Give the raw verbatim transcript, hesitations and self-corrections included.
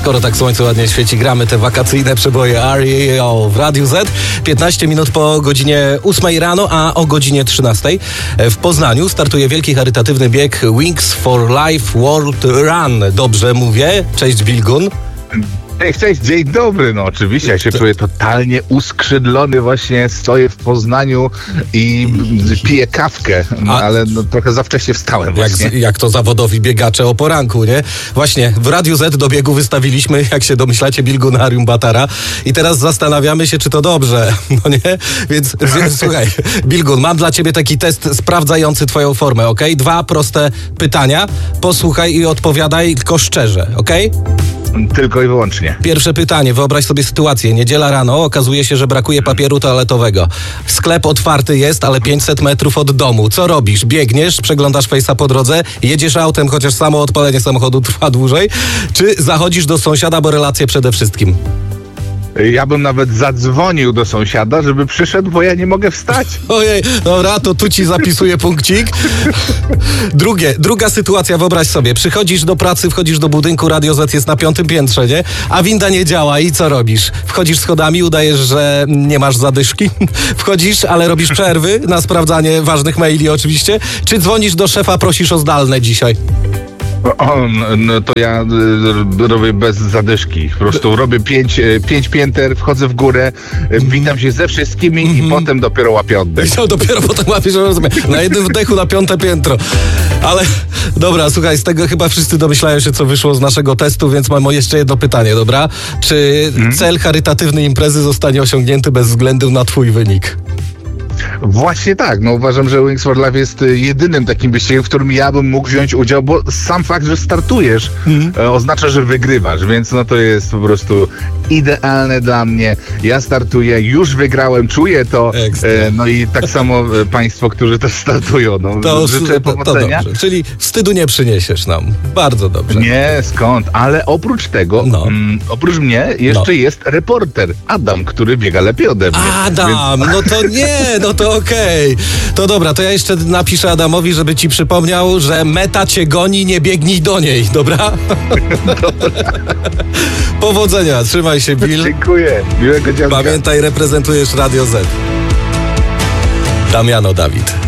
skoro tak słońce ładnie świeci, gramy te wakacyjne przeboje R E O w Radiu Z. piętnaście minut po godzinie ósmej rano, a o godzinie trzynastej w Poznaniu startuje wielki charytatywny bieg Wings for Life World Run. Dobrze mówię? Cześć, Bilgun. Cześć, cześć, dzień dobry. No oczywiście, ja się czuję totalnie uskrzydlony, właśnie stoję w Poznaniu i piję kawkę, no, A... ale no, trochę za wcześnie wstałem właśnie. Jak, jak to zawodowi biegacze o poranku, nie? Właśnie, w Radiu Z do biegu wystawiliśmy, jak się domyślacie, Bilgunarium Batara i teraz zastanawiamy się, czy to dobrze, no nie? Więc słuchaj, Bilgun, mam dla ciebie taki test sprawdzający twoją formę, okej? Okay? Dwa proste pytania, posłuchaj i odpowiadaj tylko szczerze, okej? Okay? Tylko i wyłącznie. Pierwsze pytanie, wyobraź sobie sytuację. Niedziela rano, okazuje się, że brakuje papieru toaletowego. Sklep otwarty jest, ale pięćset metrów od domu. Co robisz? Biegniesz, przeglądasz Face'a po drodze, jedziesz autem, chociaż samo odpalenie samochodu trwa dłużej, czy zachodzisz do sąsiada, bo relacje przede wszystkim? Ja bym nawet zadzwonił do sąsiada, żeby przyszedł, bo ja nie mogę wstać. Ojej, dobra, to tu ci zapisuję punkcik. Drugie, druga sytuacja, wyobraź sobie, przychodzisz do pracy, wchodzisz do budynku, Radio Z jest na piątym piętrze, nie? A winda nie działa i co robisz? Wchodzisz schodami, udajesz, że nie masz zadyszki, wchodzisz, ale robisz przerwy na sprawdzanie ważnych maili oczywiście, czy dzwonisz do szefa, prosisz o zdalne dzisiaj? O, no to ja y, robię bez zadyszki. Po prostu robię pięć, pięć pięter, wchodzę w górę, mm. witam się ze wszystkimi mm. i potem dopiero łapię oddech. No, dopiero potem łapiesz, rozumiem. Na jednym wdechu na piąte piętro. Ale dobra, słuchaj, z tego chyba wszyscy domyślają się, co wyszło z naszego testu, więc mam jeszcze jedno pytanie, dobra? Czy mm. cel charytatywnej imprezy zostanie osiągnięty bez względu na twój wynik? Właśnie tak, no uważam, że Wings for Life jest jedynym takim wyścigiem, w którym ja bym mógł wziąć udział, bo sam fakt, że startujesz mm. e, oznacza, że wygrywasz, więc no to jest po prostu idealne dla mnie. Ja startuję, już wygrałem, czuję to, e, no i tak samo e, państwo, którzy też startują, no to, życzę powodzenia. To dobrze. Czyli wstydu nie przyniesiesz nam, bardzo dobrze. Nie, skąd, ale oprócz tego, no. m, oprócz mnie jeszcze no. jest reporter Adam, który biega lepiej ode mnie. Adam, więc... no to nie, no to okej. Okay. To dobra, to ja jeszcze napiszę Adamowi, żeby ci przypomniał, że meta cię goni, nie biegnij do niej, dobra? Dobra. Powodzenia, trzymaj się, Bill. Dziękuję, miłego dzień. Pamiętaj, reprezentujesz Radio Z. Damiano Dawid.